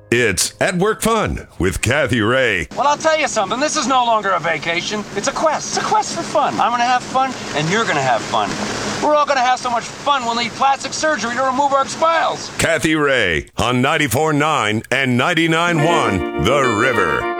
It's At Work Fun with Kathy Ray. Well, I'll tell you something. This is no longer a vacation. It's a quest. It's a quest for fun. I'm going to have fun, and you're going to have fun. We're all going to have so much fun we'll need plastic surgery to remove our spiles. Kathy Ray on 94.9 and 99.1 The River.